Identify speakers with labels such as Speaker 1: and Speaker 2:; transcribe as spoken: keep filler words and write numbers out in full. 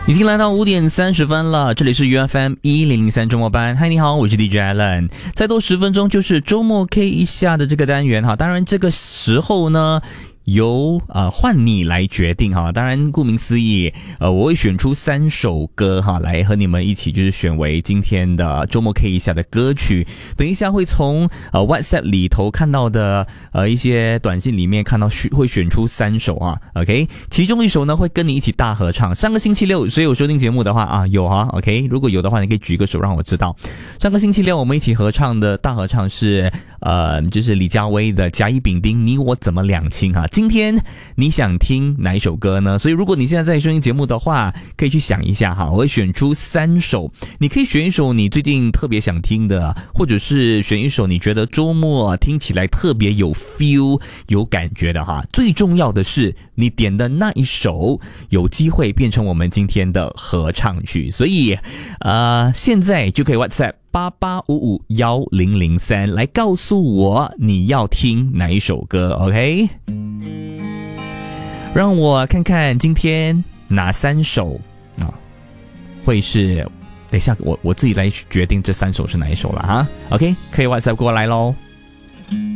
Speaker 1: 已经来到五点三十分了，这里是 U F M 一零零三周末班。嗨，你好，我是 D J Alan。再多十分钟就是周末 K 一下的这个单元哈。当然这个时候呢，由呃换你来决定哈，当然顾名思义，呃我会选出三首歌哈，来和你们一起就是选为今天的周末 K 一下的歌曲。等一下会从呃 WhatsApp 里头看到的呃一些短信里面看到会选出三首啊 ，OK， 其中一首呢会跟你一起大合唱。上个星期六谁有收听节目的话啊有哈 ，OK， 如果有的话你可以举个手让我知道。上个星期六我们一起合唱的大合唱是呃就是李佳薇的甲乙丙丁你我怎么两清哈。今天你想听哪一首歌呢？所以如果你现在在收听节目的话，可以去想一下哈，我会选出三首，你可以选一首你最近特别想听的，或者是选一首你觉得周末听起来特别有 feel 有感觉的哈。最重要的是你点的那一首有机会变成我们今天的合唱曲，所以呃，现在就可以 WhatsApp八八五五一零零三来告诉我你要听哪一首歌 OK， 让我看看今天哪三首啊会是，等一下我我自己来决定这三首是哪一首了哈 OK， 可以 WhatsApp 过来咯。